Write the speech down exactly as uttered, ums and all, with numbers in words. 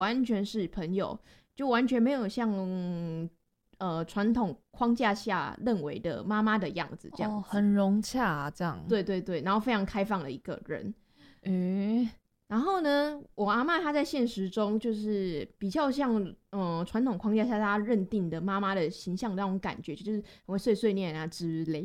完全是朋友，就完全没有像呃传统框架下认为的妈妈的样子这样子、 哦、很融洽、啊、这样。 对对对，然后非常开放的一个人。 诶、 然后呢，我阿嬷她在现实中就是比较像嗯传统框架下大家认定的妈妈的形象那种感觉，就是很会碎碎念啊之类。